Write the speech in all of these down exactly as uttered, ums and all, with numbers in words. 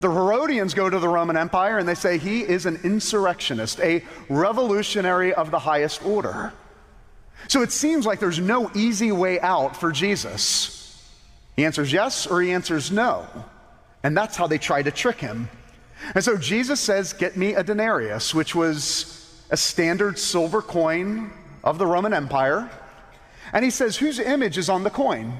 The Herodians go to the Roman Empire and they say he is an insurrectionist, a revolutionary of the highest order. So it seems like there's no easy way out for Jesus. He answers yes or he answers no. And that's how they try to trick him. And so Jesus says, get me a denarius, which was a standard silver coin of the Roman Empire. And he says, whose image is on the coin?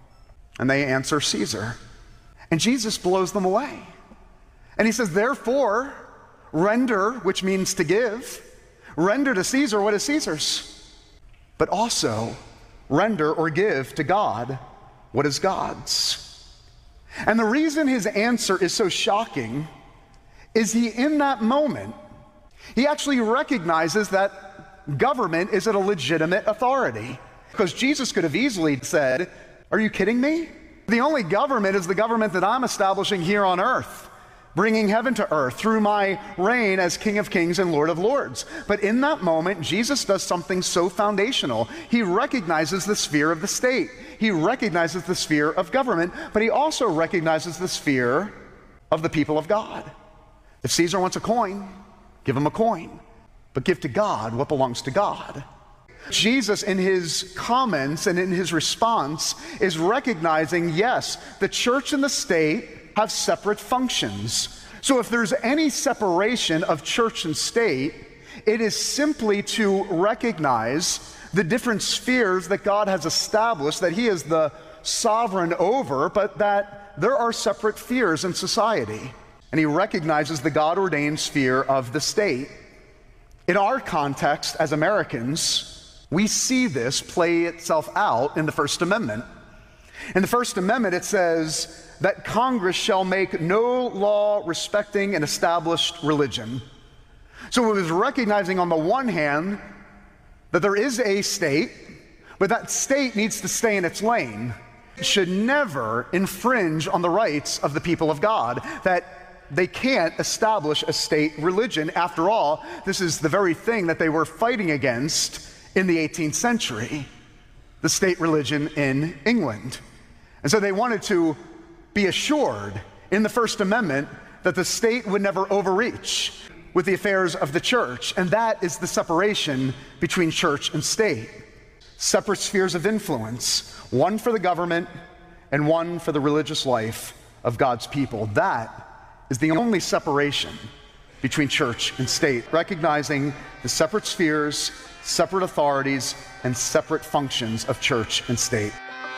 And they answer, Caesar. And Jesus blows them away. And he says, therefore, render, which means to give, render to Caesar what is Caesar's, but also render or give to God what is God's. And the reason his answer is so shocking is he, in that moment, he actually recognizes that government is a legitimate authority. Because Jesus could have easily said, are you kidding me? The only government is the government that I'm establishing here on earth, bringing heaven to earth through my reign as King of Kings and Lord of Lords. But in that moment, Jesus does something so foundational. He recognizes the sphere of the state. He recognizes the sphere of government, but he also recognizes the sphere of the people of God. If Caesar wants a coin, give him a coin, but give to God what belongs to God. Jesus, in his comments and in his response, is recognizing, yes, the church and the state have separate functions. So if there's any separation of church and state, it is simply to recognize the different spheres that God has established, that he is the sovereign over, but that there are separate spheres in society. And he recognizes the God-ordained sphere of the state. In our context as Americans, we see this play itself out in the First Amendment. In the First Amendment, it says that Congress shall make no law respecting an established religion. So it was recognizing on the one hand that there is a state, but that state needs to stay in its lane. It should never infringe on the rights of the people of God, that they can't establish a state religion. After all, this is the very thing that they were fighting against in the eighteenth century, the state religion in England. And so they wanted to be assured in the First Amendment that the state would never overreach with the affairs of the church. And that is the separation between church and state. Separate spheres of influence, one for the government and one for the religious life of God's people. That is the only separation between church and state, recognizing the separate spheres, separate authorities, and separate functions of church and state.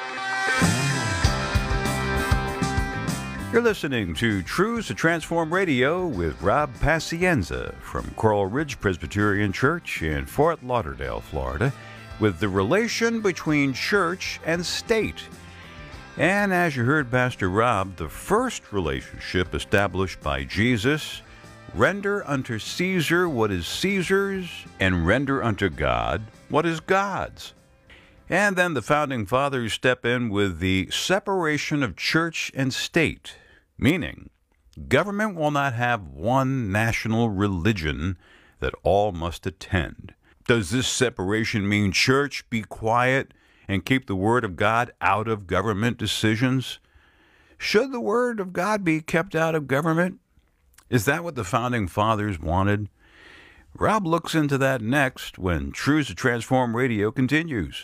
You're listening to Truths to Transform Radio with Rob Pacienza from Coral Ridge Presbyterian Church in Fort Lauderdale, Florida, with the relation between church and state. And as you heard Pastor Rob, the first relationship established by Jesus, render unto Caesar what is Caesar's, and render unto God what is God's. And then the Founding Fathers step in with the separation of church and state, meaning government will not have one national religion that all must attend. Does this separation mean church be quiet and keep the Word of God out of government decisions? Should the Word of God be kept out of government? Is that what the Founding Fathers wanted? Rob looks into that next when Truths to Transform Radio continues.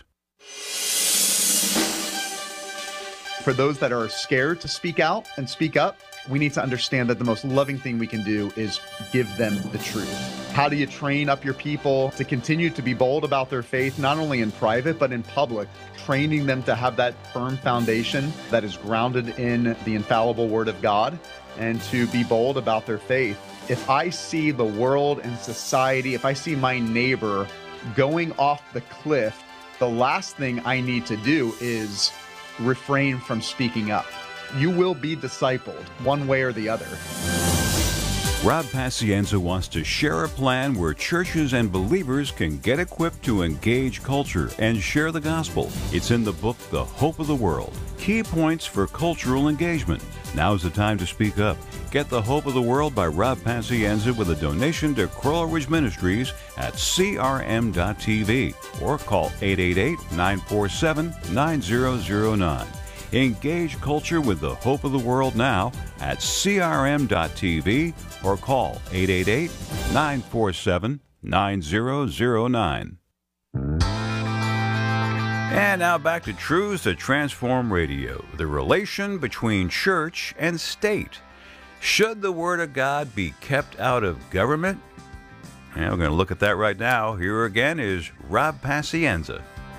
For those that are scared to speak out and speak up, we need to understand that the most loving thing we can do is give them the truth. How do you train up your people to continue to be bold about their faith, not only in private, but in public, training them to have that firm foundation that is grounded in the infallible Word of God and to be bold about their faith? If I see the world and society, if I see my neighbor going off the cliff, the last thing I need to do is refrain from speaking up. You will be discipled one way or the other. Rob Pacienza wants to share a plan where churches and believers can get equipped to engage culture and share the gospel. It's in the book, The Hope of the World, Key Points for Cultural Engagement. Now's the time to speak up. Get The Hope of the World by Rob Pacienza with a donation to Coral Ridge Ministries at c r m dot t v or call eight eight eight, nine four seven, nine zero zero nine. Engage culture with the hope of the world now at C R M dot T V or call eight eight eight, nine four seven, nine zero zero nine. And now back to Truths That Transform Radio, the relation between church and state. Should the Word of God be kept out of government? And we're going to look at that right now. Here again is Rob Pacienza.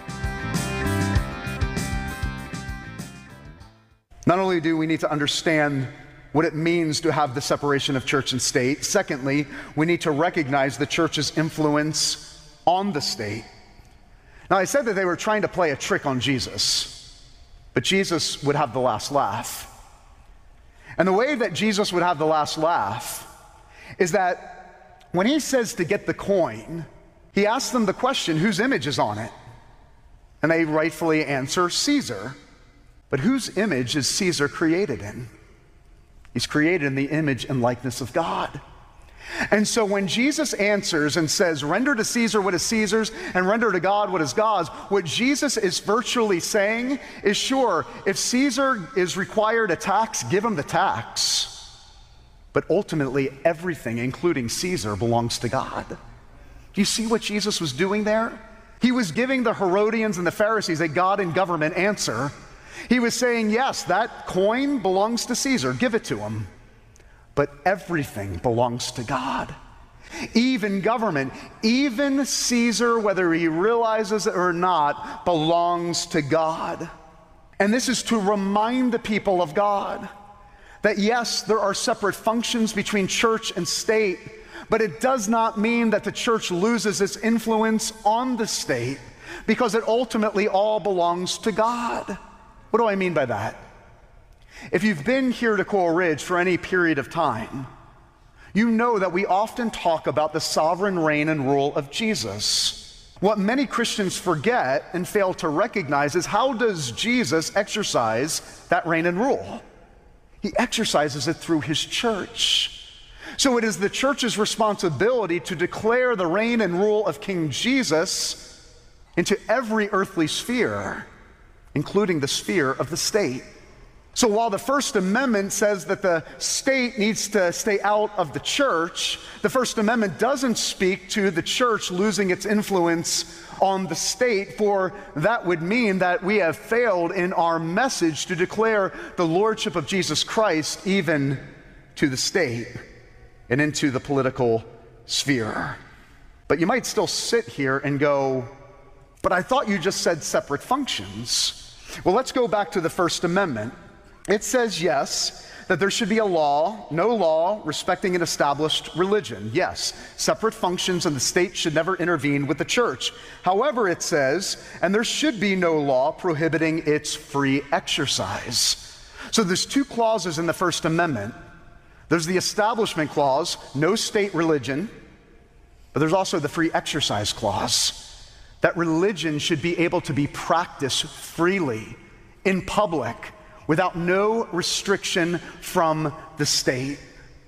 Not only do we need to understand what it means to have the separation of church and state, secondly, we need to recognize the church's influence on the state. Now, I said that they were trying to play a trick on Jesus, but Jesus would have the last laugh. And the way that Jesus would have the last laugh is that when he says to get the coin, he asks them the question, whose image is on it? And they rightfully answer, Caesar. But whose image is Caesar created in? He's created in the image and likeness of God. And so when Jesus answers and says, render to Caesar what is Caesar's and render to God what is God's, what Jesus is virtually saying is, sure, if Caesar is required a tax, give him the tax. But ultimately, everything, including Caesar, belongs to God. Do you see what Jesus was doing there? He was giving the Herodians and the Pharisees a God and government answer. He was saying, yes, that coin belongs to Caesar, give it to him. But everything belongs to God. Even government, even Caesar, whether he realizes it or not, belongs to God. And this is to remind the people of God that yes, there are separate functions between church and state, but it does not mean that the church loses its influence on the state, because it ultimately all belongs to God. What do I mean by that? If you've been here to Coral Ridge for any period of time, you know that we often talk about the sovereign reign and rule of Jesus. What many Christians forget and fail to recognize is, how does Jesus exercise that reign and rule? He exercises it through his church. So it is the church's responsibility to declare the reign and rule of King Jesus into every earthly sphere, including the sphere of the state. So while the First Amendment says that the state needs to stay out of the church, the First Amendment doesn't speak to the church losing its influence on the state, for that would mean that we have failed in our message to declare the lordship of Jesus Christ even to the state and into the political sphere. But you might still sit here and go, but I thought you just said separate functions. Well, let's go back to the First Amendment. It says, yes, that there should be a law, no law, respecting an established religion. Yes, separate functions, and the state should never intervene with the church. However, it says, and there should be no law prohibiting its free exercise. So there's two clauses in the First Amendment. There's the Establishment Clause, no state religion, but there's also the Free Exercise Clause, that religion should be able to be practiced freely in public, without no restriction from the state.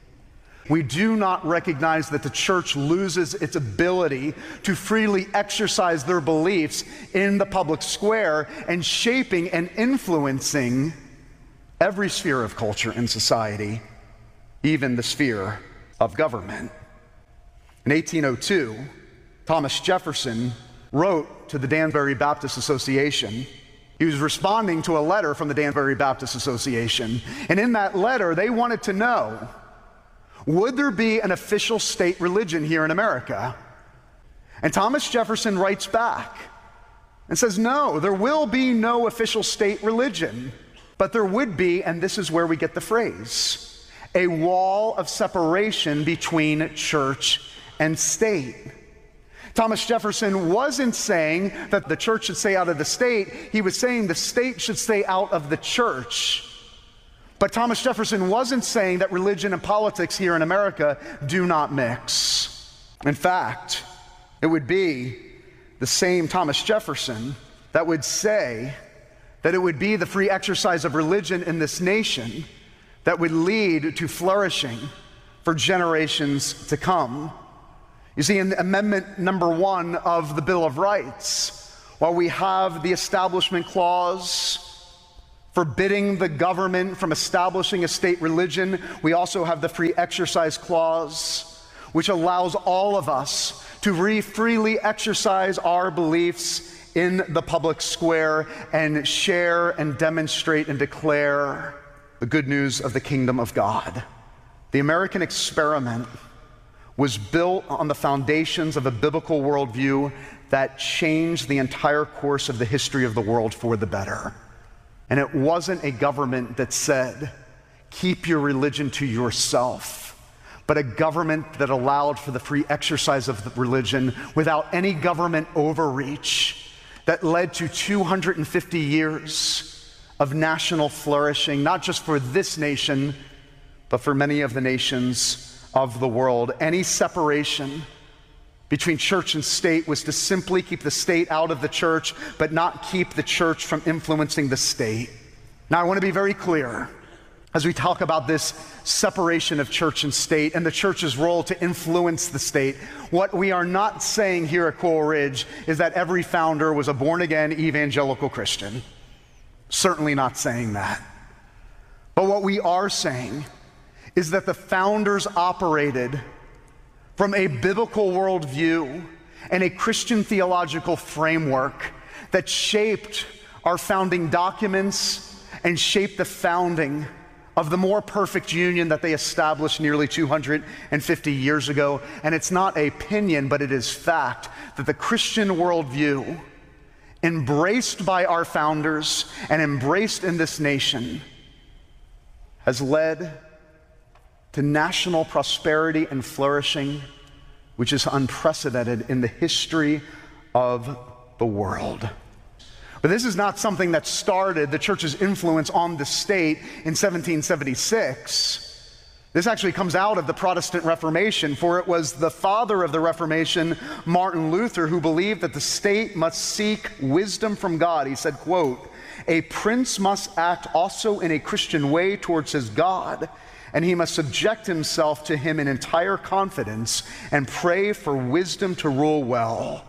We do not recognize that the church loses its ability to freely exercise their beliefs in the public square and shaping and influencing every sphere of culture and society, even the sphere of government. In eighteen oh two, Thomas Jefferson wrote to the Danbury Baptist Association. He was responding to a letter from the Danbury Baptist Association. And in that letter, they wanted to know, would there be an official state religion here in America? And Thomas Jefferson writes back and says, no, there will be no official state religion, but there would be, and this is where we get the phrase, a wall of separation between church and state. Thomas Jefferson wasn't saying that the church should stay out of the state. He was saying the state should stay out of the church. But Thomas Jefferson wasn't saying that religion and politics here in America do not mix. In fact, it would be the same Thomas Jefferson that would say that it would be the free exercise of religion in this nation that would lead to flourishing for generations to come. You see, in Amendment number one of the Bill of Rights, while we have the Establishment Clause, forbidding the government from establishing a state religion. We also have the Free Exercise Clause, which allows all of us to re- freely exercise our beliefs in the public square and share and demonstrate and declare the good news of the kingdom of God. The American experiment was built on the foundations of a biblical worldview that changed the entire course of the history of the world for the better. And it wasn't a government that said, keep your religion to yourself, but a government that allowed for the free exercise of the religion without any government overreach, that led to two hundred fifty years of national flourishing, not just for this nation, but for many of the nations of the world. Any separation between church and state was to simply keep the state out of the church, but not keep the church from influencing the state. Now, I want to be very clear as we talk about this separation of church and state and the church's role to influence the state. What we are not saying here at Coral Ridge is that every founder was a born-again evangelical Christian. Certainly not saying that. But what we are saying is that the founders operated from a biblical worldview and a Christian theological framework that shaped our founding documents and shaped the founding of the more perfect union that they established nearly two hundred fifty years ago. And it's not opinion, but it is fact that the Christian worldview, embraced by our founders and embraced in this nation, has led to national prosperity and flourishing, which is unprecedented in the history of the world. But this is not something that started the church's influence on the state in seventeen seventy-six. This actually comes out of the Protestant Reformation, for it was the father of the Reformation, Martin Luther, who believed that the state must seek wisdom from God. He said, quote, "A prince must act also in a Christian way towards his God, and he must subject himself to him in entire confidence and pray for wisdom to rule well."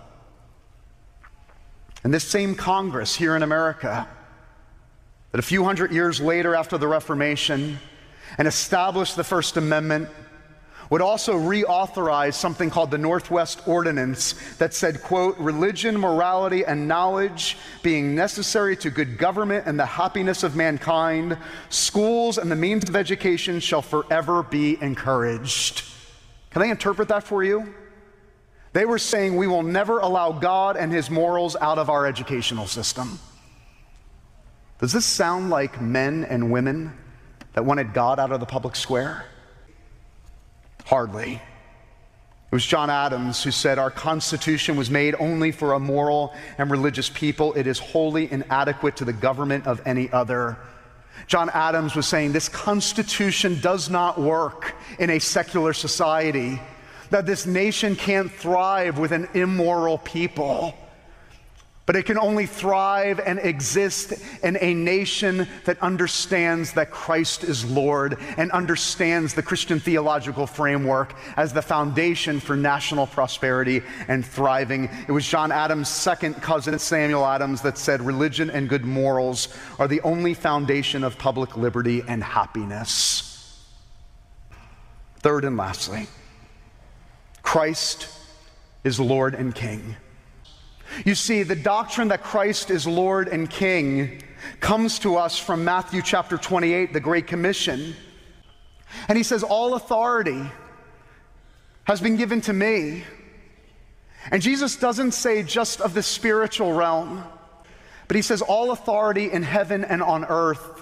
And this same Congress here in America, that a few hundred years later after the Reformation and established the First Amendment, would also reauthorize something called the Northwest Ordinance that said, quote, "Religion, morality, and knowledge being necessary to good government and the happiness of mankind, schools and the means of education shall forever be encouraged." Can I interpret that for you? They were saying we will never allow God and his morals out of our educational system. Does this sound like men and women that wanted God out of the public square? Hardly. It was John Adams who said, "Our Constitution was made only for a moral and religious people. It is wholly inadequate to the government of any other." John Adams was saying this Constitution does not work in a secular society, that this nation can't thrive with an immoral people, but it can only thrive and exist in a nation that understands that Christ is Lord and understands the Christian theological framework as the foundation for national prosperity and thriving. It was John Adams' second cousin, Samuel Adams, that said religion and good morals are the only foundation of public liberty and happiness. Third and lastly, Christ is Lord and King. You see, the doctrine that Christ is Lord and King comes to us from Matthew chapter twenty-eight, the Great Commission. And he says, "All authority has been given to me." And Jesus doesn't say just of the spiritual realm, but he says all authority in heaven and on earth.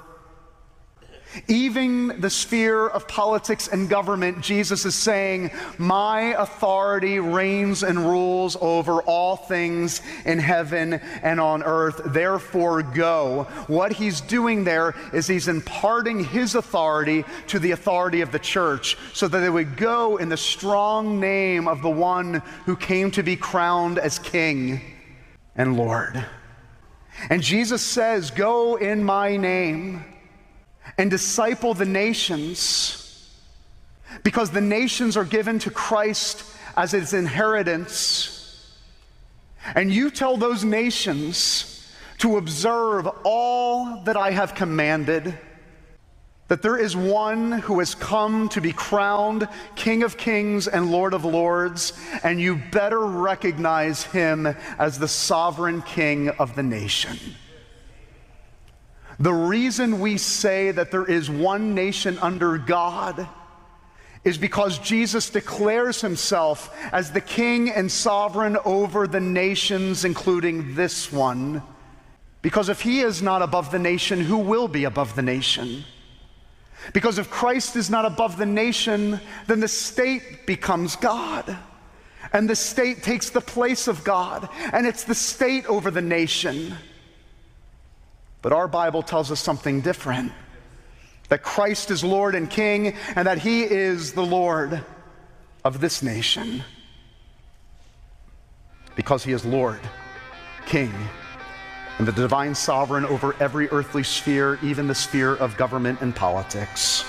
Even the sphere of politics and government, Jesus is saying, my authority reigns and rules over all things in heaven and on earth. Therefore go. What he's doing there is he's imparting his authority to the authority of the church so that it would go in the strong name of the one who came to be crowned as King and Lord. And Jesus says, go in my name and disciple the nations, because the nations are given to Christ as his inheritance. And you tell those nations to observe all that I have commanded, that there is one who has come to be crowned King of Kings and Lord of Lords, and you better recognize him as the sovereign King of the nation. The reason we say that there is one nation under God is because Jesus declares himself as the King and sovereign over the nations, including this one. Because if he is not above the nation, who will be above the nation? Because if Christ is not above the nation, then the state becomes God. And the state takes the place of God. And it's the state over the nation. But our Bible tells us something different. That Christ is Lord and King, and that he is the Lord of this nation. Because he is Lord, King, and the divine sovereign over every earthly sphere, even the sphere of government and politics.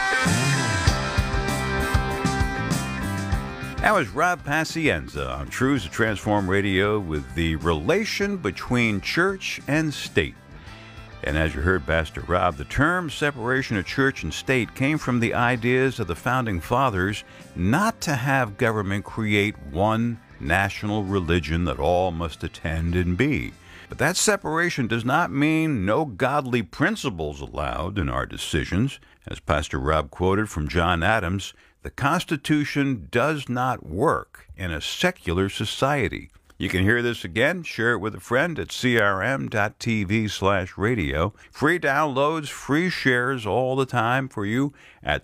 That was Rob Pacienza on Truths to Transform Radio with the relation between church and state. And as you heard Pastor Rob, the term separation of church and state came from the ideas of the Founding Fathers not to have government create one national religion that all must attend and be. But that separation does not mean no godly principles allowed in our decisions. As Pastor Rob quoted from John Adams, the Constitution does not work in a secular society. You can hear this again, share it with a friend at crm.tv slash radio. Free downloads, free shares all the time for you at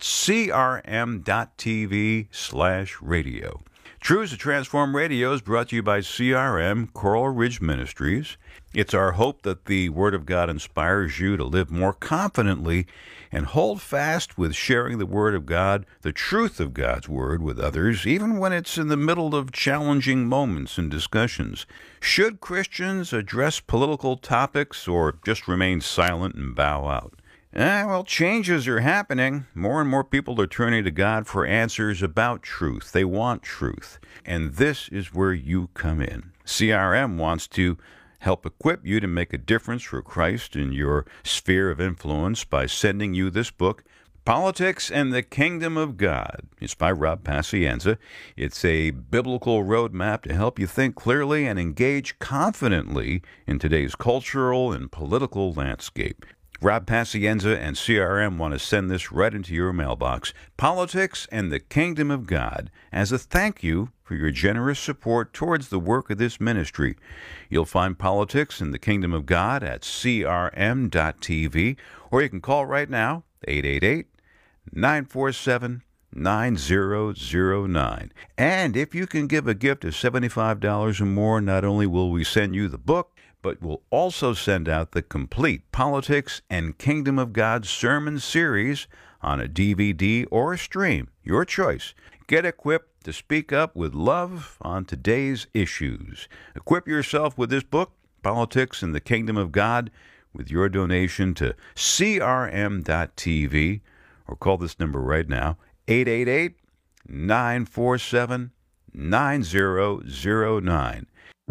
crm.tv slash radio. Truths to Transform Radio is brought to you by C R M, Coral Ridge Ministries. It's our hope that the Word of God inspires you to live more confidently and hold fast with sharing the Word of God, the truth of God's Word with others, even when it's in the middle of challenging moments and discussions. Should Christians address political topics or just remain silent and bow out? Eh, well, changes are happening. More and more people are turning to God for answers about truth. They want truth. And this is where you come in. C R M wants to help equip you to make a difference for Christ in your sphere of influence by sending you this book, Politics and the Kingdom of God. It's by Rob Pacienza. It's a biblical roadmap to help you think clearly and engage confidently in today's cultural and political landscape. Rob Pacienza and C R M want to send this right into your mailbox, Politics and the Kingdom of God, as a thank you for your generous support towards the work of this ministry. You'll find Politics and the Kingdom of God at c r m dot t v, or you can call right now, eight eight eight, nine four seven, nine zero zero nine. And if you can give a gift of seventy-five dollars or more, not only will we send you the book, but we'll also send out the complete Politics and Kingdom of God sermon series on a D V D or a stream, your choice. Get equipped to speak up with love on today's issues. Equip yourself with this book, Politics and the Kingdom of God, with your donation to c r m dot t v, or call this number right now, eight eight eight, nine four seven, nine zero zero nine.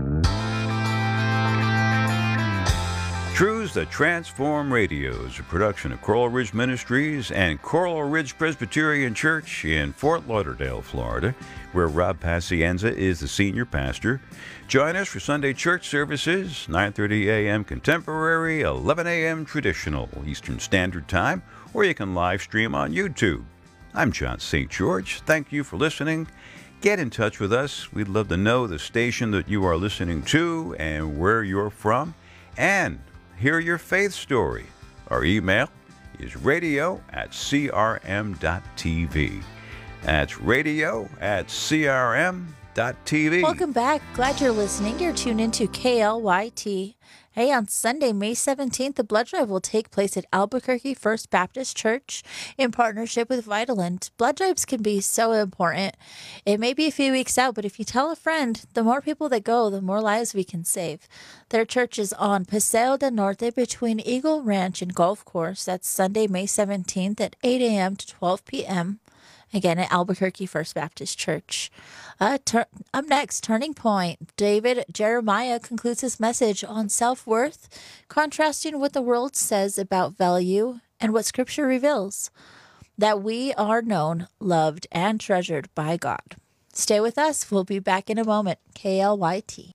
Truths That Transform Radio is a production of Coral Ridge Ministries and Coral Ridge Presbyterian Church in Fort Lauderdale, Florida, where Rob Pacienza is the senior pastor. Join us for Sunday church services, nine thirty a.m. Contemporary, eleven a.m. Traditional Eastern Standard Time, or you can live stream on YouTube. I'm John Saint George. Thank you for listening. Get in touch with us. We'd love to know the station that you are listening to and where you're from. And hear your faith story. Our email is radio at c r m dot t v. That's radio at c r m dot t v. Welcome back. Glad you're listening. You're tuned into K L Y T. Hey, on Sunday, May seventeenth, the blood drive will take place at Albuquerque First Baptist Church in partnership with Vitalant. Blood drives can be so important. It may be a few weeks out, but if you tell a friend, the more people that go, the more lives we can save. Their church is on Paseo del Norte between Eagle Ranch and Golf Course. That's Sunday, May seventeenth at eight a.m. to twelve p.m. again at Albuquerque First Baptist Church. Uh, tur- up next, Turning Point. David Jeremiah concludes his message on self-worth, contrasting what the world says about value and what Scripture reveals, that we are known, loved, and treasured by God. Stay with us. We'll be back in a moment. K L Y T.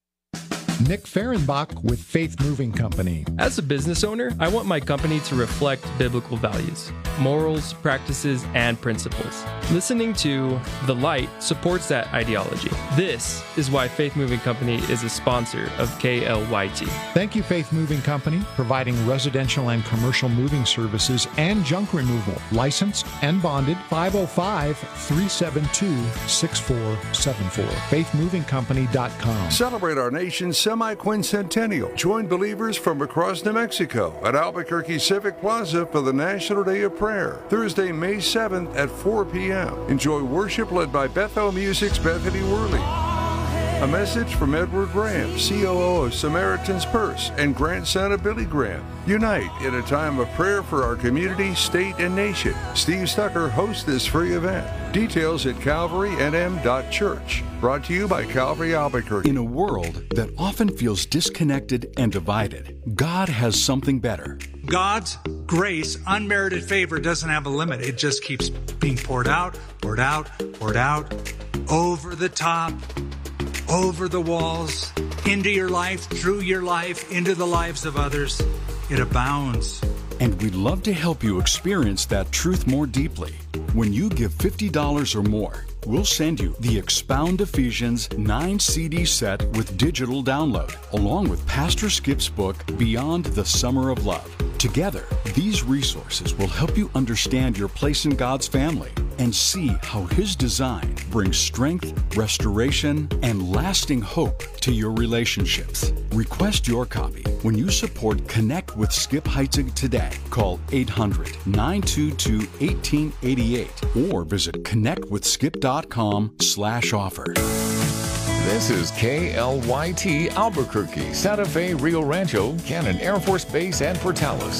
Nick Fehrenbach with Faith Moving Company. As a business owner, I want my company to reflect biblical values, morals, practices, and principles. Listening to The Light supports that ideology. This is why Faith Moving Company is a sponsor of K L Y T. Thank you, Faith Moving Company, providing residential and commercial moving services and junk removal. Licensed and bonded. Five oh five, three seven two, six four seven four. faith moving company dot com. Celebrate our nation's semi-quincentennial. Join believers from across New Mexico at Albuquerque Civic Plaza for the National Day of Prayer, Thursday, May seventh at four p.m. Enjoy worship led by Bethel Music's Bethany Worley. A message from Edward Graham, C O O of Samaritan's Purse and grandson of Billy Graham. Unite in a time of prayer for our community, state, and nation. Steve Stucker hosts this free event. Details at calvary n m dot church. Brought to you by Calvary Albuquerque. In a world that often feels disconnected and divided, God has something better. God's grace, unmerited favor, doesn't have a limit. It just keeps being poured out, poured out, poured out, over the top, over the walls, into your life, through your life, into the lives of others. It abounds. And we'd love to help you experience that truth more deeply. When you give fifty dollars or more, we'll send you the Expound Ephesians nine C D set with digital download, along with Pastor Skip's book, Beyond the Summer of Love. Together, these resources will help you understand your place in God's family and see how His design brings strength, restoration, and lasting hope to your relationships. Request your copy when you support Connect with Skip Heitzig today. Call eight hundred, nine two two, one eight eight eight or visit connect with skip dot com slash offer. This is K L Y T Albuquerque, Santa Fe, Rio Rancho, Cannon Air Force Base, and Portales.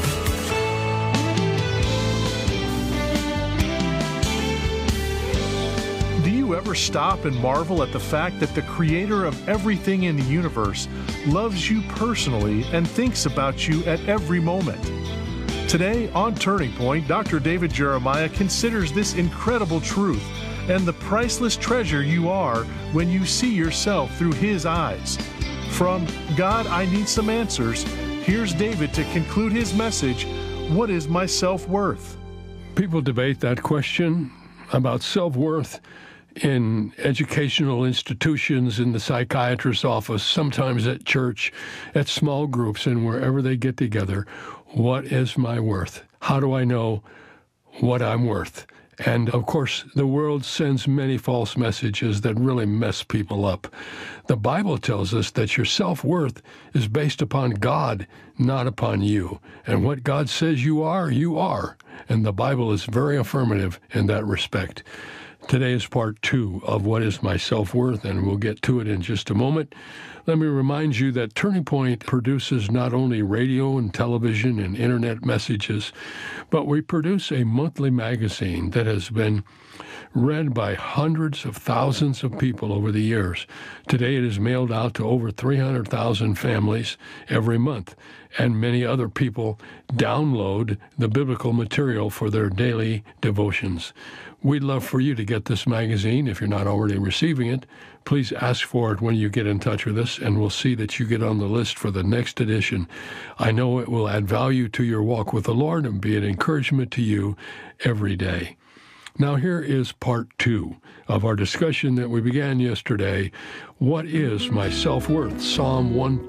Do you ever stop and marvel at the fact that the creator of everything in the universe loves you personally and thinks about you at every moment? Today on Turning Point, Doctor David Jeremiah considers this incredible truth and the priceless treasure you are when you see yourself through His eyes. From God, I Need Some Answers, here's David to conclude his message, What is my self-worth? People debate that question about self-worth in educational institutions, in the psychiatrist's office, sometimes at church, at small groups, and wherever they get together. What is my worth? How do I know what I'm worth? And, of course, the world sends many false messages that really mess people up. The Bible tells us that your self-worth is based upon God, not upon you. And what God says you are, you are. And the Bible is very affirmative in that respect. Today is part two of What is My Self-Worth, and we'll get to it in just a moment. Let me remind you that Turning Point produces not only radio and television and internet messages, but we produce a monthly magazine that has been read by hundreds of thousands of people over the years. Today it is mailed out to over three hundred thousand families every month, and many other people download the biblical material for their daily devotions. We'd love for you to get this magazine. If you're not already receiving it, please ask for it when you get in touch with us, and we'll see that you get on the list for the next edition. I know it will add value to your walk with the Lord and be an encouragement to you every day. Now here is part two of our discussion that we began yesterday. What is my self-worth? Psalm one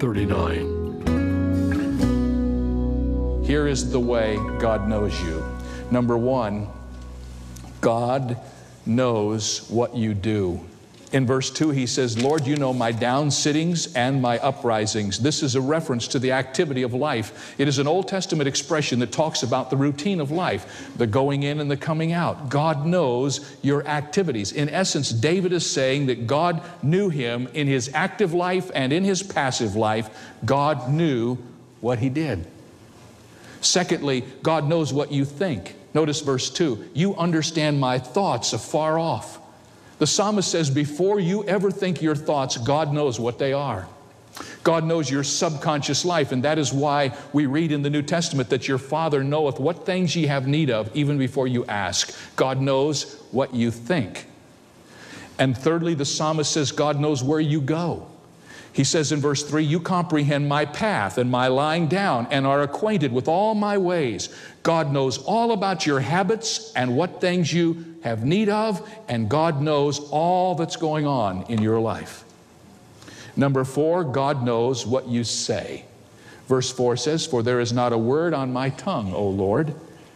thirty-nine. Here is the way God knows you. Number one, God knows what you do. In verse two, he says, Lord, you know my downsittings and my uprisings. This is a reference to the activity of life. It is an Old Testament expression that talks about the routine of life, the going in and the coming out. God knows your activities. In essence, David is saying that God knew him in his active life and in his passive life. God knew what he did. Secondly, God knows what you think. Notice verse two, you understand my thoughts afar off. The psalmist says, before you ever think your thoughts, God knows what they are. God knows your subconscious life, and that is why we read in the New Testament that your Father knoweth what things ye have need of even before you ask. God knows what you think. And thirdly, the psalmist says God knows where you go. He says in verse three, you comprehend my path and my lying down and are acquainted with all my ways. God knows all about your habits and what things you have need of, and God knows all that's going on in your life. Number four, God knows what you say. Verse four says, for there is not a word on my tongue, O Lord,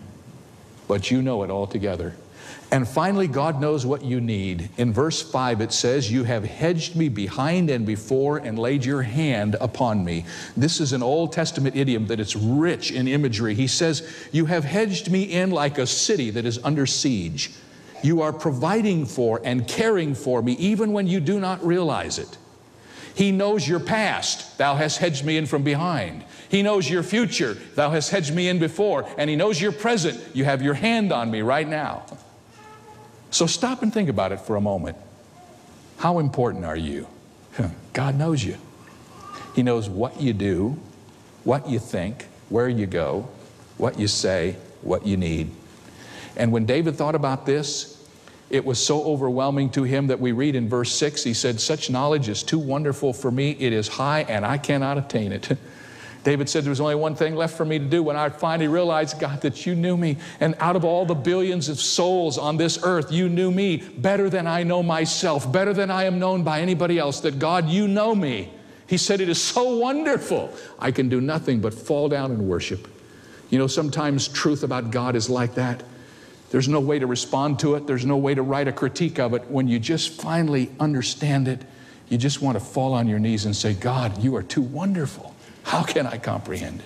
but you know it altogether. And finally, God knows what you need. In verse five it says, you have hedged me behind and before and laid your hand upon me. This is an Old Testament idiom that it's rich in imagery. He says, you have hedged me in like a city that is under siege. You are providing for and caring for me even when you do not realize it. He knows your past. Thou hast hedged me in from behind. He knows your future. Thou hast hedged me in before. And He knows your present. You have your hand on me right now. So stop and think about it for a moment. How important are you? God knows you. He knows what you do, what you think, where you go, what you say, what you need. And when David thought about this, it was so overwhelming to him that we read in verse six, he said, such knowledge is too wonderful for me. It is high and I cannot attain it. David said there was only one thing left for me to do when I finally realized, God, that you knew me. And out of all the billions of souls on this earth, you knew me better than I know myself, better than I am known by anybody else, that God, you know me. He said, it is so wonderful. I can do nothing but fall down and worship. You know, sometimes truth about God is like that. There's no way to respond to it. There's no way to write a critique of it. When you just finally understand it, you just want to fall on your knees and say, God, you are too wonderful. How can I comprehend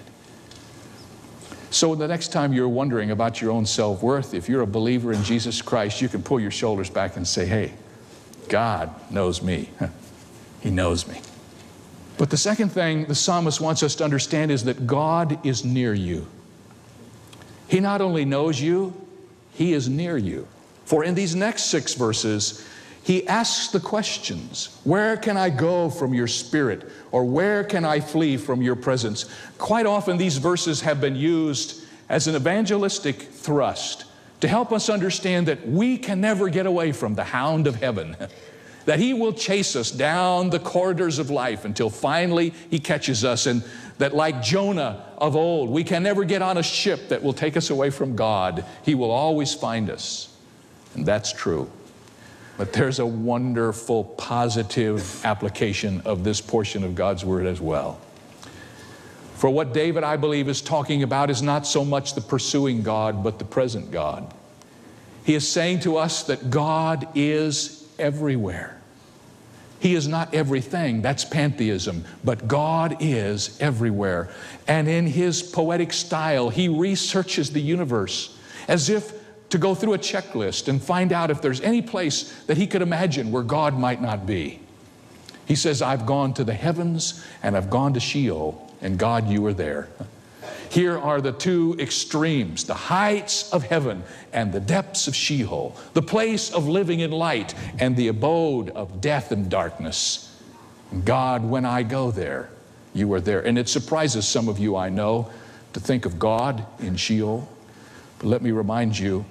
it? So the next time you're wondering about your own self-worth, if you're a believer in Jesus Christ, you can pull your shoulders back and say, hey, God knows me. He knows me. But the second thing the psalmist wants us to understand is that God is near you. He not only knows you, He is near you. For in these next six verses, he asks the questions, where can I go from your spirit? Or where can I flee from your presence? Quite often these verses have been used as an evangelistic thrust to help us understand that we can never get away from the hound of heaven, that He will chase us down the corridors of life until finally He catches us, and that like Jonah of old, we can never get on a ship that will take us away from God. He will always find us, and that's true. But there's a wonderful, positive application of this portion of God's Word as well. For what David, I believe, is talking about is not so much the pursuing God, but the present God. He is saying to us that God is everywhere. He is not everything, that's pantheism, but God is everywhere. And in His poetic style, He researches the universe as if to go through a checklist and find out if there's any place that He could imagine where God might not be. He says, I've gone to the heavens and I've gone to Sheol, and God, you are there. Here are the two extremes, the heights of heaven and the depths of Sheol, the place of living in light and the abode of death and darkness. God, when I go there, you are there. And it surprises some of you, I know, to think of God in Sheol. But let me remind you,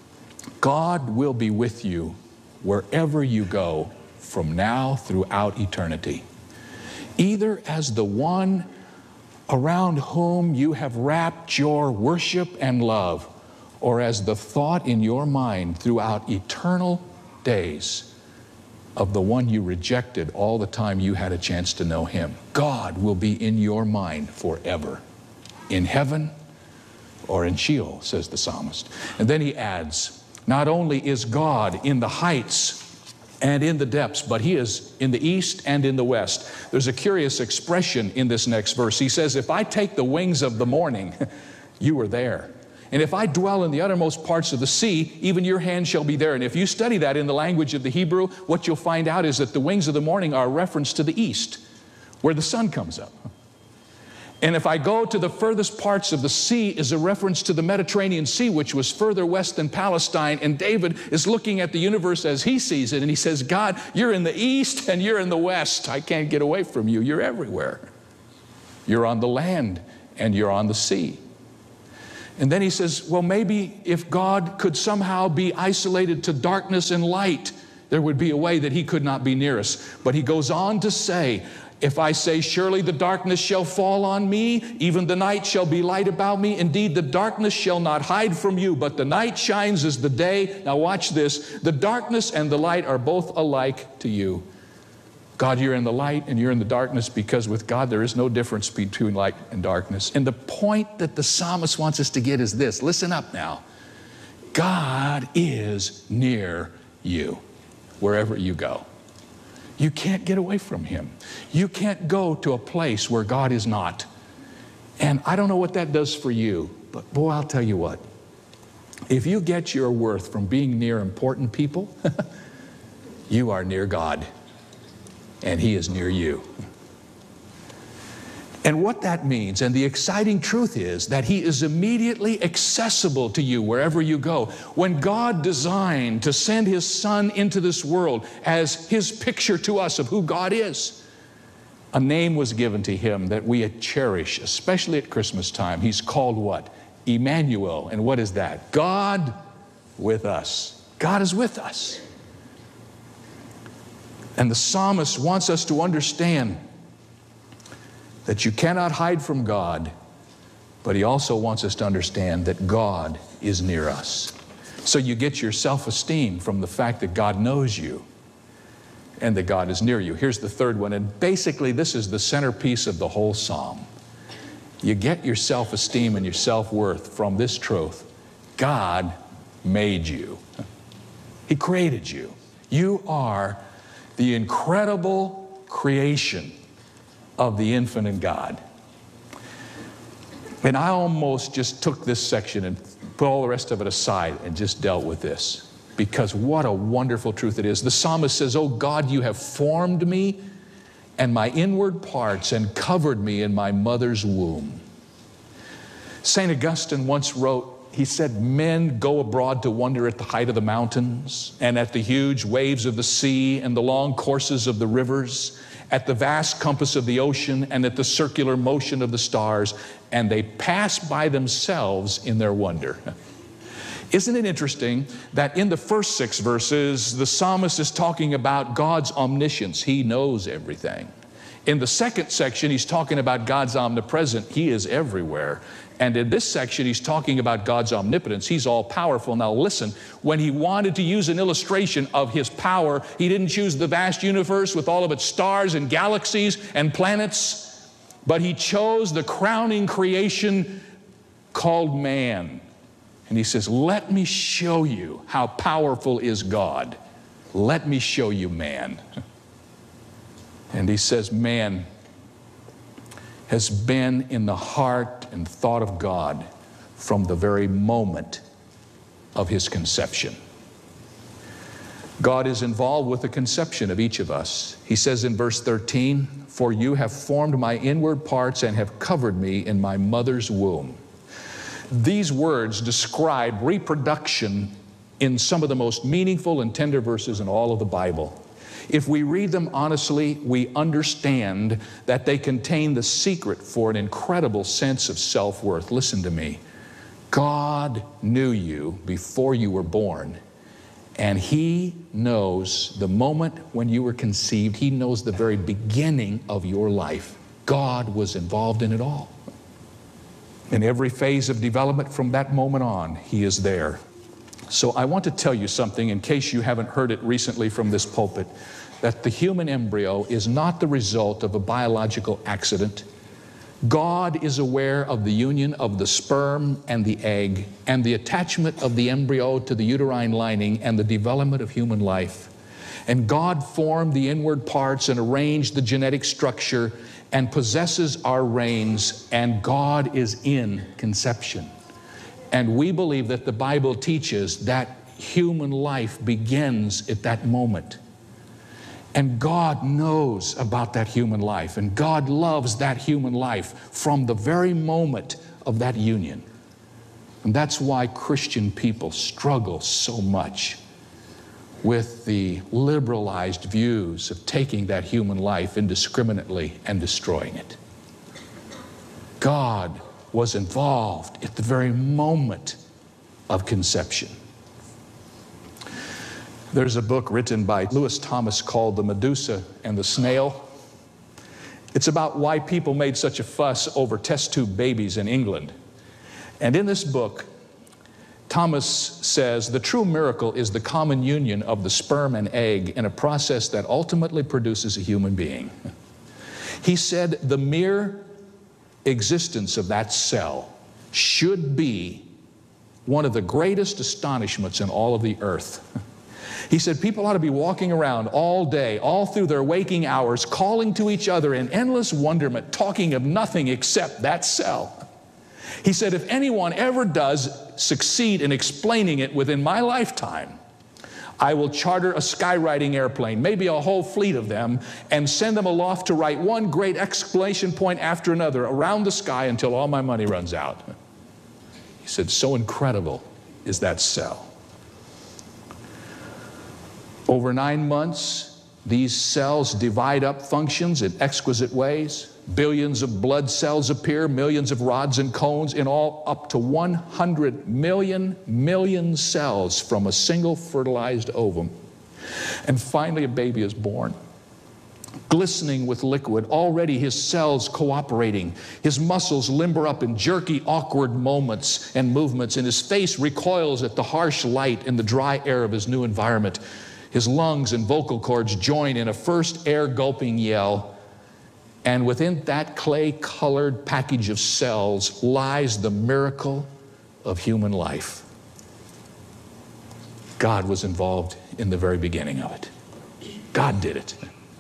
God will be with you wherever you go from now throughout eternity, either as the one around whom you have wrapped your worship and love, or as the thought in your mind throughout eternal days of the one you rejected all the time you had a chance to know Him. God will be in your mind forever, in heaven or in Sheol, says the psalmist. And then he adds, not only is God in the heights and in the depths, but He is in the east and in the west. There's a curious expression in this next verse. He says, if I take the wings of the morning, you are there. And if I dwell in the uttermost parts of the sea, even your hand shall be there. And if you study that in the language of the Hebrew, what you'll find out is that the wings of the morning are a reference to the east, where the sun comes up. And if I go to the furthest parts of the sea is a reference to the Mediterranean Sea, which was further west than Palestine. And David is looking at the universe as he sees it. And he says, God, you're in the east and you're in the west. I can't get away from you. You're everywhere. You're on the land and you're on the sea. And then he says, well, maybe if God could somehow be isolated to darkness and light, there would be a way that he could not be near us. But he goes on to say, if I say, surely the darkness shall fall on me, even the night shall be light about me. Indeed, the darkness shall not hide from you, but the night shines as the day. Now watch this. The darkness and the light are both alike to you. God, you're in the light and you're in the darkness, because with God there is no difference between light and darkness. And the point that the psalmist wants us to get is this. Listen up now. God is near you wherever you go. You can't get away from him. You can't go to a place where God is not. And I don't know what that does for you, but boy, I'll tell you what. If you get your worth from being near important people, you are near God. And he is near you. And what that means, and the exciting truth is that he is immediately accessible to you wherever you go. When God designed to send his son into this world as his picture to us of who God is, a name was given to him that we cherish, especially at Christmas time. He's called what? Emmanuel. And what is that? God with us. God is with us. And the psalmist wants us to understand that you cannot hide from God, but he also wants us to understand that God is near us. So you get your self-esteem from the fact that God knows you and that God is near you. Here's the third one, and basically this is the centerpiece of the whole psalm. You get your self-esteem and your self-worth from this truth. God made you. He created you. You are the incredible creation of the infinite God. And I almost just took this section and put all the rest of it aside and just dealt with this, because what a wonderful truth it is. The psalmist says, oh God, you have formed me and my inward parts and covered me in my mother's womb. Saint Augustine once wrote, he said, men go abroad to wonder at the height of the mountains and at the huge waves of the sea and the long courses of the rivers, at the vast compass of the ocean and at the circular motion of the stars, and they pass by themselves in their wonder. Isn't it interesting that in the first six verses, the psalmist is talking about God's omniscience. He knows everything. In the second section, he's talking about God's omnipresent. He is everywhere. And in this section, he's talking about God's omnipotence. He's all powerful. Now listen, when he wanted to use an illustration of his power, he didn't choose the vast universe with all of its stars and galaxies and planets, but he chose the crowning creation called man. And he says, let me show you how powerful is God. Let me show you man. And he says, man has been in the heart and thought of God from the very moment of his conception. God is involved with the conception of each of us. He says in verse thirteen, for you have formed my inward parts and have covered me in my mother's womb. These words describe reproduction in some of the most meaningful and tender verses in all of the Bible. If we read them honestly, we understand that they contain the secret for an incredible sense of self-worth. Listen to me. God knew you before you were born, and he knows the moment when you were conceived. He knows the very beginning of your life. God was involved in it all. In every phase of development from that moment on, he is there. So I want to tell you something, in case you haven't heard it recently from this pulpit, that the human embryo is not the result of a biological accident. God is aware of the union of the sperm and the egg and the attachment of the embryo to the uterine lining and the development of human life. And God formed the inward parts and arranged the genetic structure and possesses our reins, and God is in conception. And we believe that the Bible teaches that human life begins at that moment. And God knows about that human life, and God loves that human life from the very moment of that union. And that's why Christian people struggle so much with the liberalized views of taking that human life indiscriminately and destroying it. God was involved at the very moment of conception. There's a book written by Lewis Thomas called The Medusa and the Snail. It's about why people made such a fuss over test tube babies in England. And in this book, Thomas says the true miracle is the common union of the sperm and egg in a process that ultimately produces a human being. He said the mere existence of that cell should be one of the greatest astonishments in all of the earth. He said people ought to be walking around all day, all through their waking hours, calling to each other in endless wonderment, talking of nothing except that cell. He said, if anyone ever does succeed in explaining it within my lifetime, I will charter a skywriting airplane, maybe a whole fleet of them, and send them aloft to write one great exclamation point after another around the sky until all my money runs out. He said, so incredible is that cell. Over nine months, these cells divide up functions in exquisite ways. Billions of blood cells appear, millions of rods and cones, in all up to one hundred million million cells from a single fertilized ovum. And finally a baby is born, glistening with liquid, already his cells cooperating. His muscles limber up in jerky, awkward moments and movements, and his face recoils at the harsh light and the dry air of his new environment. His lungs and vocal cords join in a first air-gulping yell. And within that clay-colored package of cells lies the miracle of human life. God was involved in the very beginning of it. God did it.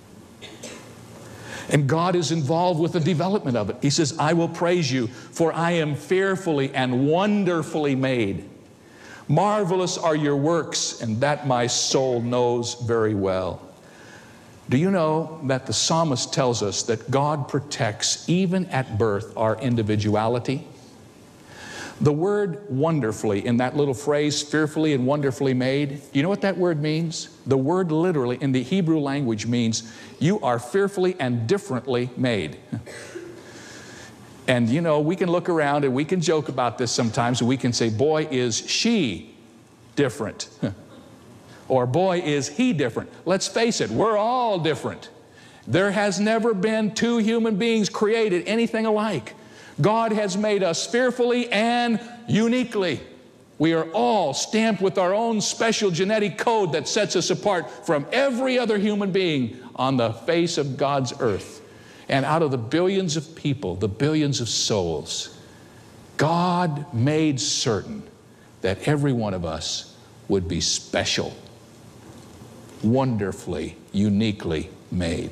And God is involved with the development of it. He says, I will praise you, for I am fearfully and wonderfully made. Marvelous are your works, and that my soul knows very well. Do you know that the psalmist tells us that God protects, even at birth, our individuality? The word wonderfully in that little phrase, fearfully and wonderfully made, you know what that word means? The word literally in the Hebrew language means you are fearfully and differently made. And you know, we can look around and we can joke about this sometimes, and we can say, boy, is she different. Or boy, is he different. Let's face it, we're all different. There has never been two human beings created anything alike. God has made us fearfully and uniquely. We are all stamped with our own special genetic code that sets us apart from every other human being on the face of God's earth. And out of the billions of people, the billions of souls, God made certain that every one of us would be special, wonderfully, uniquely made.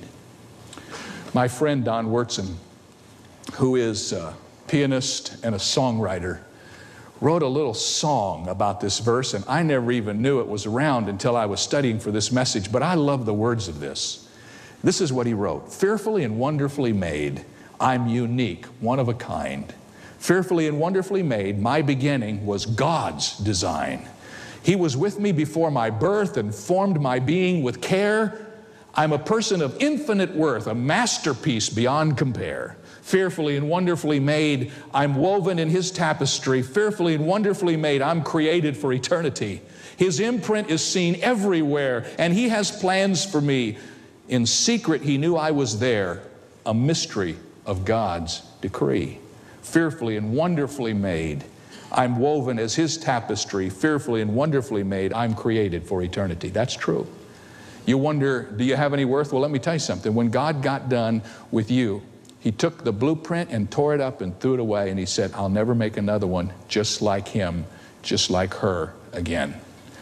My friend Don Wurtzen, who is a pianist and a songwriter, wrote a little song about this verse, and I never even knew it was around until I was studying for this message, but I love the words of this. This is what he wrote. Fearfully and wonderfully made, I'm unique, one of a kind. Fearfully and wonderfully made, my beginning was God's design. He was with me before my birth and formed my being with care. I'm a person of infinite worth, a masterpiece beyond compare. Fearfully and wonderfully made, I'm woven in His tapestry. Fearfully and wonderfully made, I'm created for eternity. His imprint is seen everywhere, and He has plans for me. In secret, He knew I was there, a mystery of God's decree. Fearfully and wonderfully made, I'm woven as His tapestry. Fearfully and wonderfully made, I'm created for eternity. That's true. You wonder, do you have any worth? Well, let me tell you something. When God got done with you, He took the blueprint and tore it up and threw it away, and He said, I'll never make another one just like him, just like her again.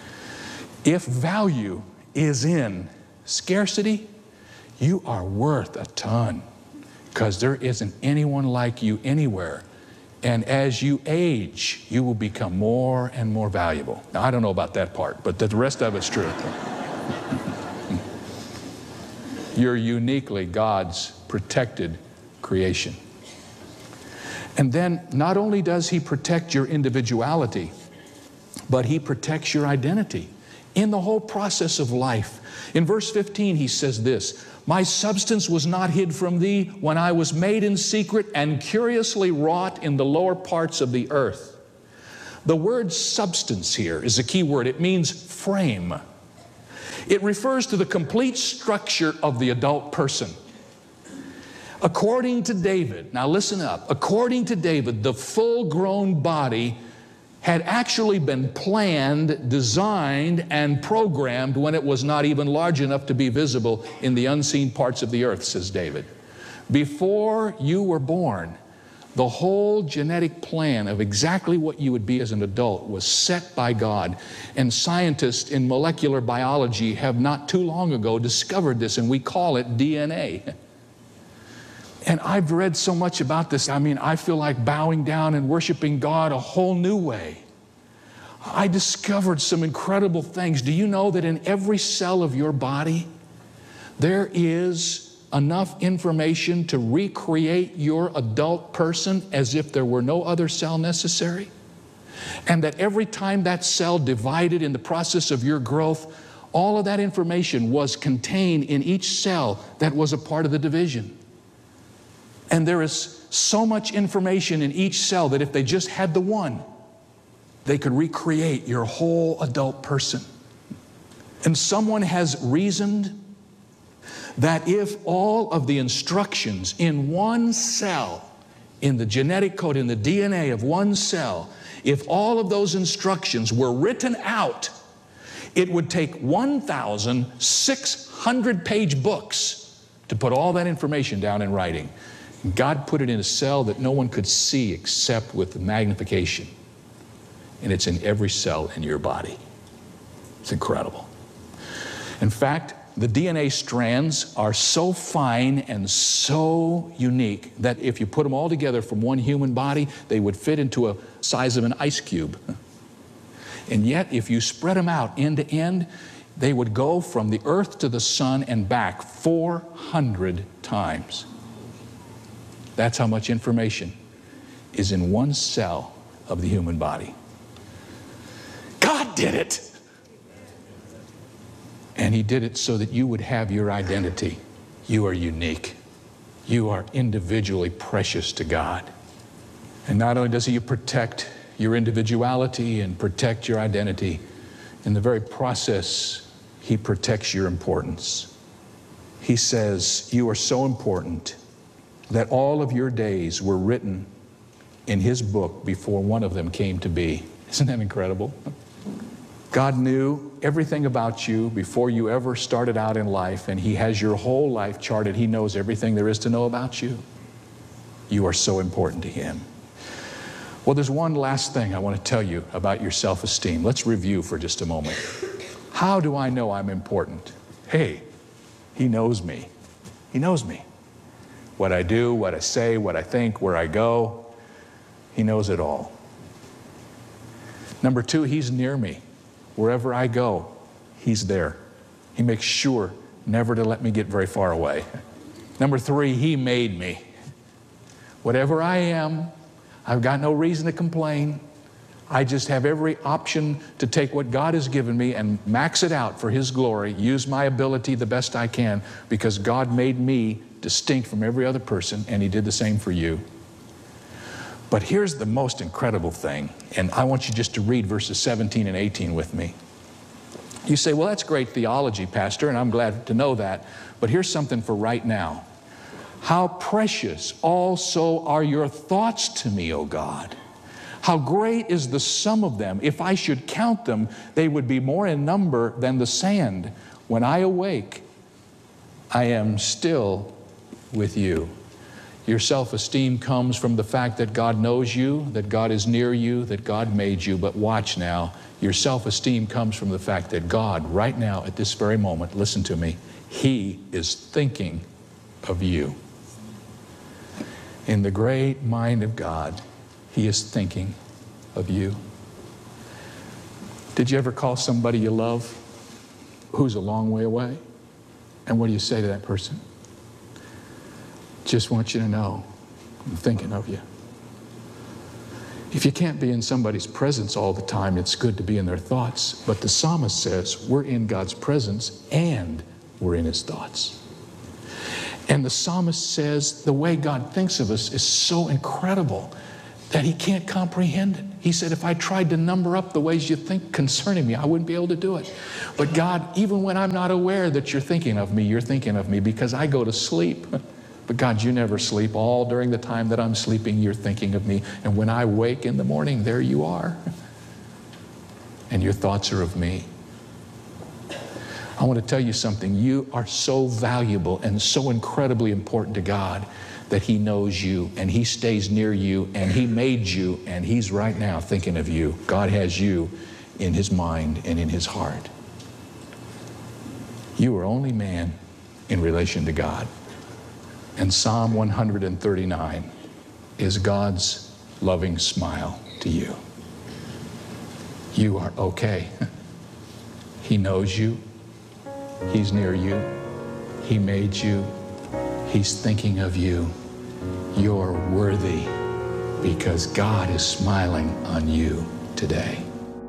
If value is in scarcity, you are worth a ton, because there isn't anyone like you anywhere. And as you age, you will become more and more valuable. Now, I don't know about that part, but the rest of it's true. You're uniquely God's protected creation. And then not only does He protect your individuality, but He protects your identity in the whole process of life. In verse fifteen, He says this, "My substance was not hid from Thee when I was made in secret and curiously wrought in the lower parts of the earth." The word substance here is a key word. It means frame. It refers to the complete structure of the adult person. According to David, now listen up, according to David, the full-grown body had actually been planned, designed, and programmed when it was not even large enough to be visible in the unseen parts of the earth, says David. Before you were born, the whole genetic plan of exactly what you would be as an adult was set by God. And scientists in molecular biology have not too long ago discovered this, and we call it D N A. And I've read so much about this. I mean, I feel like bowing down and worshiping God a whole new way. I discovered some incredible things. Do you know that in every cell of your body, there is enough information to recreate your adult person as if there were no other cell necessary? And that every time that cell divided in the process of your growth, all of that information was contained in each cell that was a part of the division. And there is so much information in each cell that if they just had the one, they could recreate your whole adult person. And someone has reasoned that if all of the instructions in one cell, in the genetic code, in the D N A of one cell, if all of those instructions were written out, it would take one thousand six hundred page books to put all that information down in writing. God put it in a cell that no one could see except with magnification. And it's in every cell in your body. It's incredible. In fact, the D N A strands are so fine and so unique that if you put them all together from one human body, they would fit into a size of an ice cube. And yet, if you spread them out end to end, they would go from the earth to the sun and back four hundred times. That's how much information is in one cell of the human body. God did it! And He did it so that you would have your identity. You are unique. You are individually precious to God. And not only does He protect your individuality and protect your identity, in the very process, He protects your importance. He says, you are so important that all of your days were written in His book before one of them came to be. Isn't that incredible? God knew everything about you before you ever started out in life, and He has your whole life charted. He knows everything there is to know about you. You are so important to Him. Well, there's one last thing I want to tell you about your self-esteem. Let's review for just a moment. How do I know I'm important? Hey, He knows me. He knows me. What I do, what I say, what I think, where I go, He knows it all. Number two, He's near me. Wherever I go, He's there. He makes sure never to let me get very far away. Number three, He made me. Whatever I am, I've got no reason to complain. I just have every option to take what God has given me and max it out for His glory, use my ability the best I can, because God made me distinct from every other person, and He did the same for you. But here's the most incredible thing, and I want you just to read verses seventeen and eighteen with me. You say, well, that's great theology, Pastor, and I'm glad to know that, but here's something for right now. How precious also are your thoughts to me, O God. How great is the sum of them. If I should count them, they would be more in number than the sand. When I awake, I am still with you. Your self-esteem comes from the fact that God knows you, that God is near you, that God made you. But watch now, your self-esteem comes from the fact that God, right now, at this very moment, listen to me, He is thinking of you. In the great mind of God, He is thinking of you. Did you ever call somebody you love who's a long way away? And what do you say to that person? Just want you to know, I'm thinking of you. If you can't be in somebody's presence all the time, it's good to be in their thoughts. But the psalmist says we're in God's presence and we're in his thoughts. And the psalmist says the way God thinks of us is so incredible that he can't comprehend it. He said, if I tried to number up the ways you think concerning me, I wouldn't be able to do it. But God, even when I'm not aware that you're thinking of me, you're thinking of me because I go to sleep. But God, you never sleep. All during the time that I'm sleeping, you're thinking of me. And when I wake in the morning, there you are. And your thoughts are of me. I want to tell you something. You are so valuable and so incredibly important to God that he knows you and he stays near you and he made you and he's right now thinking of you. God has you in his mind and in his heart. You are only man in relation to God. And Psalm one thirty-nine is God's loving smile to you. You are okay. He knows you. He's near you. He made you. He's thinking of you. You're worthy because God is smiling on you today.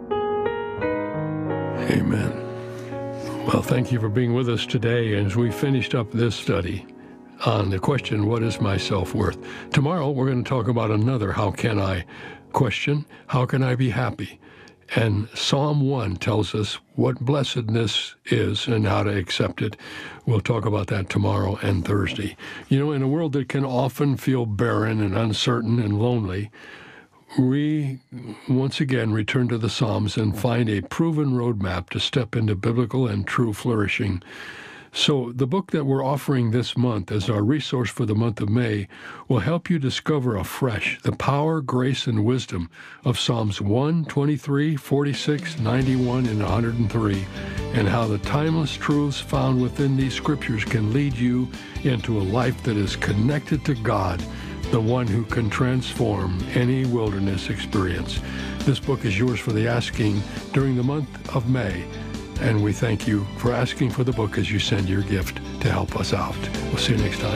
Amen. Well, thank you for being with us today as we finished up this study on the question, what is my self-worth? Tomorrow, we're going to talk about another how can I question. How can I be happy? And Psalm one tells us what blessedness is and how to accept it. We'll talk about that tomorrow and Thursday. You know, in a world that can often feel barren and uncertain and lonely, we once again return to the Psalms and find a proven roadmap to step into biblical and true flourishing. So the book that we're offering this month as our resource for the month of May will help you discover afresh the power, grace, and wisdom of Psalms one, twenty-three, forty-six, ninety-one, and one hundred three, and how the timeless truths found within these scriptures can lead you into a life that is connected to God, the one who can transform any wilderness experience. This book is yours for the asking during the month of May. And we thank you for asking for the book as you send your gift to help us out. We'll see you next time.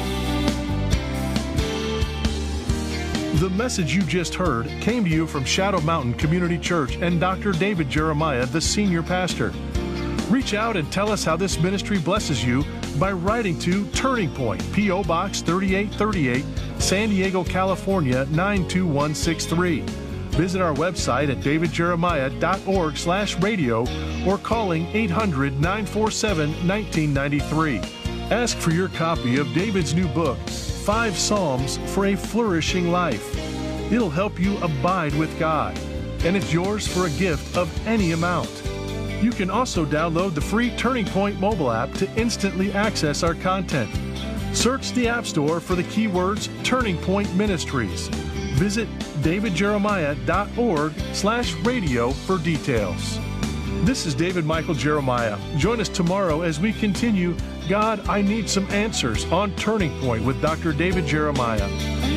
The message you just heard came to you from Shadow Mountain Community Church and Doctor David Jeremiah, the senior pastor. Reach out and tell us how this ministry blesses you by writing to Turning Point, P O Box thirty-eight thirty-eight, San Diego, California, nine two one six three. Visit our website at david jeremiah dot org slash radio or calling eight hundred, nine four seven, one nine nine three. Ask for your copy of David's new book, Five Psalms for a Flourishing Life. It'll help you abide with God, and it's yours for a gift of any amount. You can also download the free Turning Point mobile app to instantly access our content. Search the App Store for the keywords Turning Point Ministries. Visit david jeremiah dot org slash radio for details. This is David Michael Jeremiah. Join us tomorrow as we continue God, I Need Some Answers on Turning Point with Doctor David Jeremiah.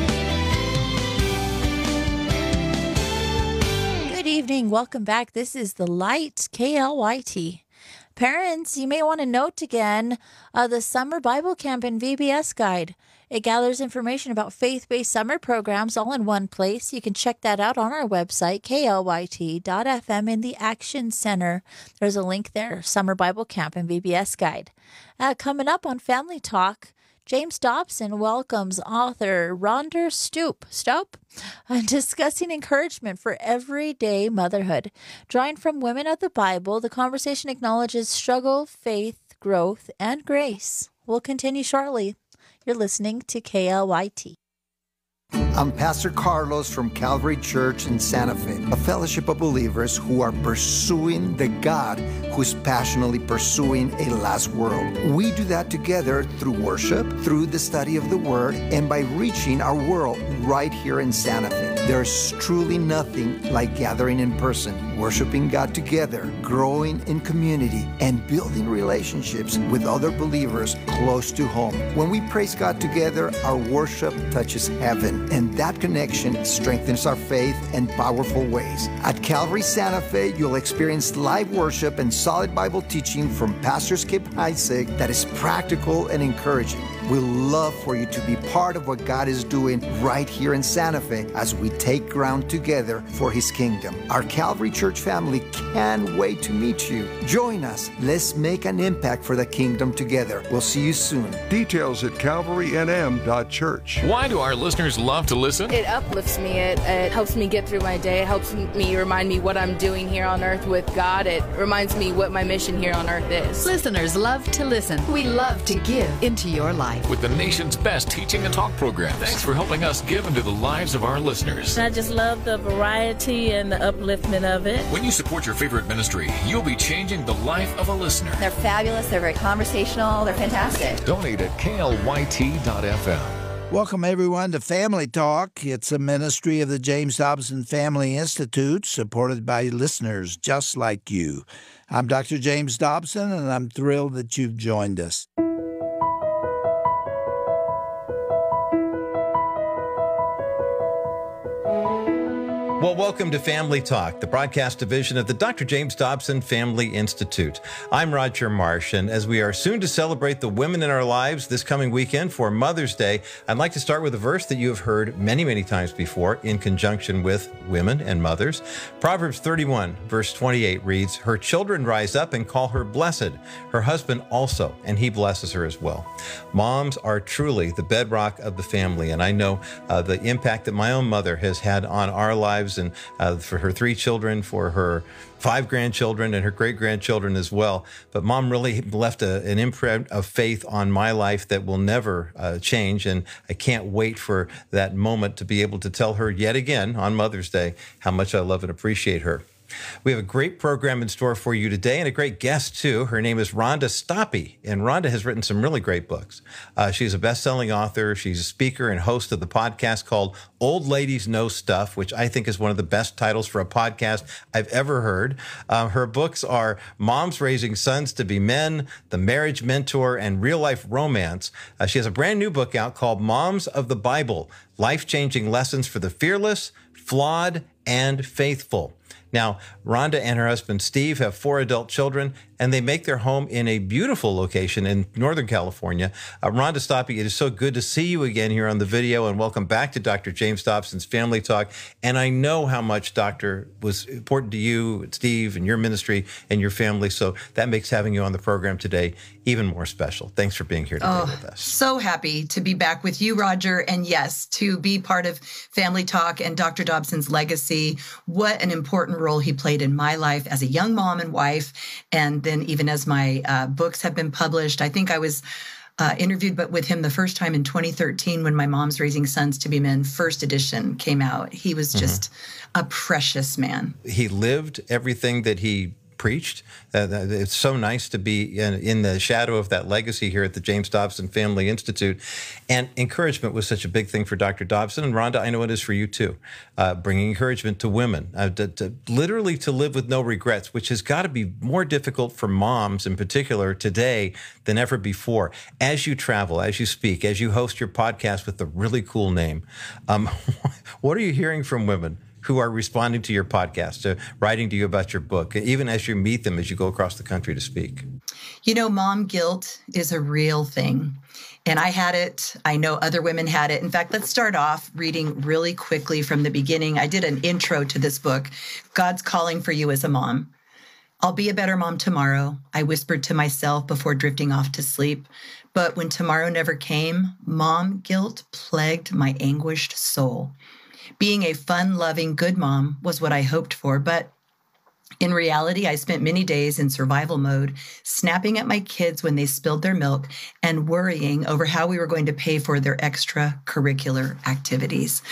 Good evening. Welcome back. This is The Light, K L Y T. Parents, you may want to note again uh, the Summer Bible Camp and V B S Guide. It gathers information about faith-based summer programs all in one place. You can check that out on our website, K L Y T dot F M, in the Action Center. There's a link there, Summer Bible Camp and V B S Guide. Uh, coming up on Family Talk, James Dobson welcomes author Rhonda Stoop, Stoop uh, discussing encouragement for everyday motherhood. Drawing from women of the Bible, the conversation acknowledges struggle, faith, growth, and grace. We'll continue shortly. You're listening to K L Y T. I'm Pastor Carlos from Calvary Church in Santa Fe, a fellowship of believers who are pursuing the God who's passionately pursuing a lost world. We do that together through worship, through the study of the Word, and by reaching our world right here in Santa Fe. There's truly nothing like gathering in person, worshiping God together, growing in community, and building relationships with other believers close to home. When we praise God together, our worship touches heaven, and that connection strengthens our faith in powerful ways. At Calvary Santa Fe, you'll experience live worship and solid Bible teaching from Pastor Skip Heitzig that is practical and encouraging. We'd love for you to be part of what God is doing right here in Santa Fe as we take ground together for His kingdom. Our Calvary Church family can't wait to meet you. Join us. Let's make an impact for the kingdom together. We'll see you soon. Details at calvary n m dot church. Why do our listeners love to listen? It uplifts me. It, it helps me get through my day. It helps me remind me what I'm doing here on earth with God. It reminds me what my mission here on earth is. Listeners love to listen. We love to give into your life. With the nation's best teaching and talk programs. Thanks for helping us give into the lives of our listeners. I just love the variety and the upliftment of it. When you support your favorite ministry, you'll be changing the life of a listener. They're fabulous. They're very conversational. They're fantastic. Donate at K L Y T dot F M. Welcome, everyone, to Family Talk. It's a ministry of the James Dobson Family Institute, supported by listeners just like you. I'm Doctor James Dobson, and I'm thrilled that you've joined us. Well, welcome to Family Talk, the broadcast division of the Doctor James Dobson Family Institute. I'm Roger Marsh, and as we are soon to celebrate the women in our lives this coming weekend for Mother's Day, I'd like to start with a verse that you have heard many, many times before in conjunction with women and mothers. Proverbs thirty-one, verse twenty-eight reads, "Her children rise up and call her blessed, her husband also, and he blesses her as well." Moms are truly the bedrock of the family, and I know uh, the impact that my own mother has had on our lives, and uh, for her three children, for her five grandchildren, and her great-grandchildren as well. But Mom really left a, an imprint of faith on my life that will never uh, change, and I can't wait for that moment to be able to tell her yet again on Mother's Day how much I love and appreciate her. We have a great program in store for you today, and a great guest, too. Her name is Rhonda Stoppe, and Rhonda has written some really great books. Uh, she's a best-selling author. She's a speaker and host of the podcast called Old Ladies Know Stuff, which I think is one of the best titles for a podcast I've ever heard. Uh, her books are Moms Raising Sons to Be Men, The Marriage Mentor, and Real Life Romance. Uh, she has a brand new book out called Moms of the Bible, Life-Changing Lessons for the Fearless, Flawed, and Faithful. Now, Rhonda and her husband, Steve, have four adult children, and they make their home in a beautiful location in Northern California. Uh, Rhonda Stoppe, it is so good to see you again here on the video, and welcome back to Doctor James Dobson's Family Talk. And I know how much Doctor was important to you, Steve, and your ministry and your family, so that makes having you on the program today even more special. Thanks for being here today oh, with us. So happy to be back with you, Roger, and yes, to be part of Family Talk and Doctor Dobson's legacy. What an important role he played in my life as a young mom and wife, and then even as my uh, books have been published. I think I was uh, interviewed but with him the first time in twenty thirteen when my Moms Raising Sons to Be Men first edition came out. He was just mm-hmm. a precious man. He lived everything that he preached. Uh, it's so nice to be in, in the shadow of that legacy here at the James Dobson Family Institute. And encouragement was such a big thing for Doctor Dobson. And Rhonda, I know it is for you too. Uh, bringing encouragement to women, uh, to, to, literally to live with no regrets, which has got to be more difficult for moms in particular today than ever before. As you travel, as you speak, as you host your podcast with a really cool name, um, what are you hearing from women who are responding to your podcast, uh, writing to you about your book, even as you meet them as you go across the country to speak? You know, mom guilt is a real thing. And I had it. I know other women had it. In fact, let's start off reading really quickly from the beginning. I did an intro to this book, God's Calling for You as a Mom. I'll be a better mom tomorrow, I whispered to myself before drifting off to sleep. But when tomorrow never came, mom guilt plagued my anguished soul. Being a fun-loving, good mom was what I hoped for, but in reality, I spent many days in survival mode, snapping at my kids when they spilled their milk and worrying over how we were going to pay for their extracurricular activities.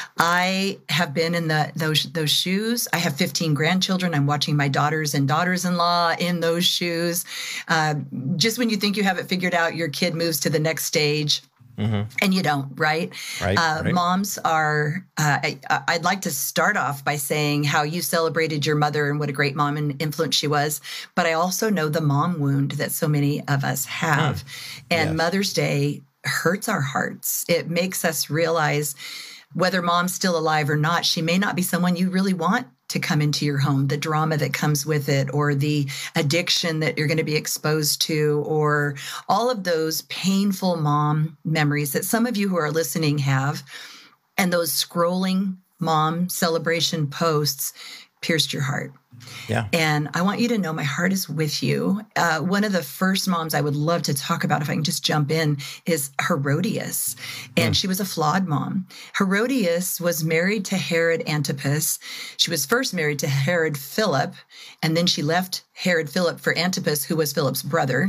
I have been in the those those shoes. I have fifteen grandchildren. I'm watching my daughters and daughters-in-law in those shoes. Uh, just when you think you have it figured out, your kid moves to the next stage. Mm-hmm. And you don't, right? Right, uh, right. Moms are, uh, I, I'd like to start off by saying how you celebrated your mother and what a great mom and influence she was. But I also know the mom wound that so many of us have. Mm. And yes. Mother's Day hurts our hearts. It makes us realize whether mom's still alive or not, she may not be someone you really want to come into your home, the drama that comes with it, or the addiction that you're going to be exposed to, or all of those painful mom memories that some of you who are listening have. And those scrolling mom celebration posts pierced your heart. Yeah. And I want you to know my heart is with you. Uh, one of the first moms I would love to talk about, if I can just jump in, is Herodias. And mm. she was a flawed mom. Herodias was married to Herod Antipas. She was first married to Herod Philip, and then she left Herod Philip for Antipas, who was Philip's brother.